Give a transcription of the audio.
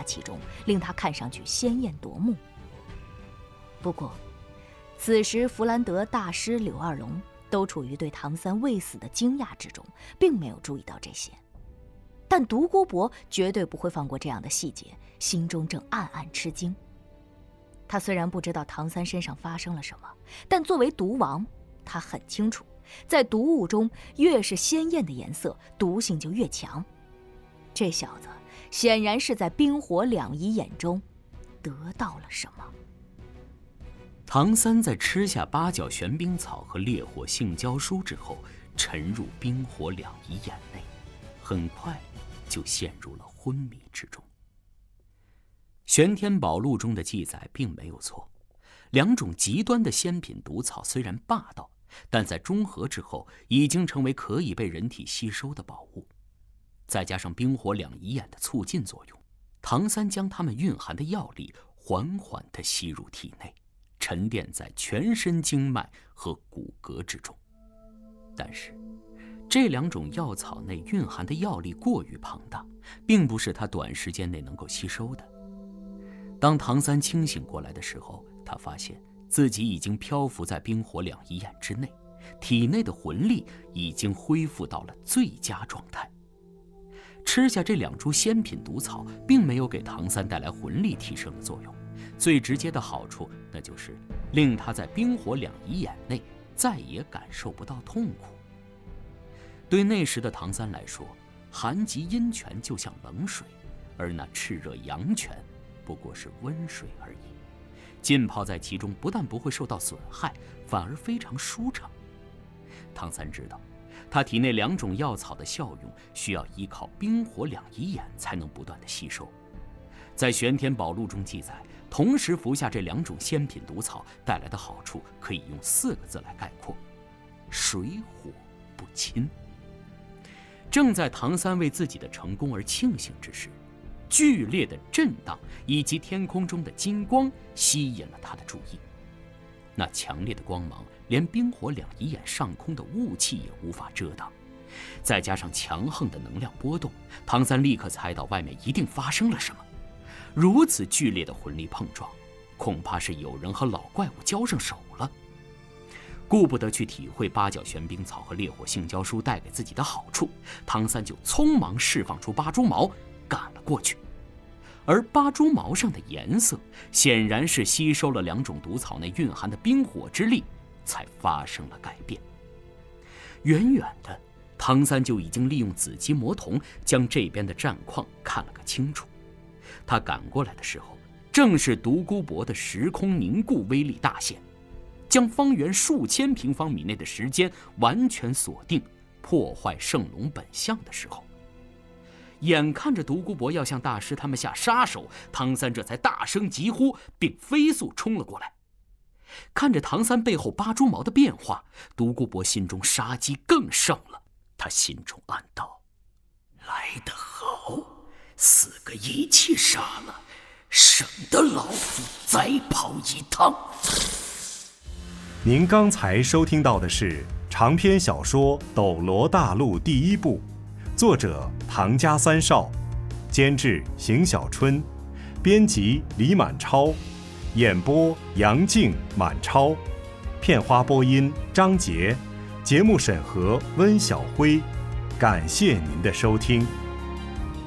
其中，令他看上去鲜艳夺目。不过，此时弗兰德大师柳二龙都处于对唐三未死的惊讶之中，并没有注意到这些。但独孤博绝对不会放过这样的细节，心中正暗暗吃惊。他虽然不知道唐三身上发生了什么，但作为毒王，他很清楚，在毒物中越是鲜艳的颜色，毒性就越强。这小子显然是在冰火两仪眼中得到了什么。 唐三在吃下八角玄冰草和烈火性胶书之后，沉入冰火两仪眼内，很快就陷入了昏迷之中。玄天宝录中的记载并没有错，两种极端的仙品毒草虽然霸道，但在中和之后已经成为可以被人体吸收的宝物。再加上冰火两仪眼的促进作用，唐三将它们蕴含的药力缓缓地吸入体内，沉淀在全身经脉和骨骼之中。但是这两种药草内蕴含的药力过于庞大，并不是他短时间内能够吸收的。当唐三清醒过来的时候，他发现自己已经漂浮在冰火两仪眼之内，体内的魂力已经恢复到了最佳状态。吃下这两株仙品毒草并没有给唐三带来魂力提升的作用，最直接的好处那就是令他在冰火两仪眼内再也感受不到痛苦。对那时的唐三来说，寒极阴泉就像冷水，而那炽热阳泉不过是温水而已。浸泡在其中不但不会受到损害，反而非常舒畅。唐三知道，他体内两种药草的效用需要依靠冰火两仪眼才能不断的吸收。在玄天宝录中记载，同时服下这两种仙品毒草带来的好处可以用4个字来概括：水火不侵。正在唐三为自己的成功而庆幸之时，剧烈的震荡以及天空中的金光吸引了他的注意。那强烈的光芒连冰火两仪眼上空的雾气也无法遮挡，再加上强横的能量波动，唐三立刻猜到外面一定发生了什么。如此剧烈的魂力碰撞，恐怕是有人和老怪物交上手了。顾不得去体会八角玄冰草和烈火性胶书带给自己的好处，唐三就匆忙释放出八蛛矛赶了过去。而八蛛矛上的颜色显然是吸收了两种毒草内蕴含的冰火之力，才发生了改变。远远的，唐三就已经利用紫极魔瞳将这边的战况看了个清楚。他赶过来的时候，正是独孤博的时空凝固威力大现，将方圆数千平方米内的时间完全锁定，破坏圣龙本相的时候。眼看着独孤博要向大师他们下杀手，唐三这才大声疾呼，并飞速冲了过来。看着唐三背后八蛛矛的变化，独孤博心中杀机更盛了。他心中暗道：来得好，死个一气杀了，省得老夫再跑一趟。 您刚才收听到的是长篇小说《斗罗大陆》第1部，作者唐家三少，监制邢小春，编辑李满超，演播杨静、满超，片花播音张杰，节目审核温小辉。感谢您的收听。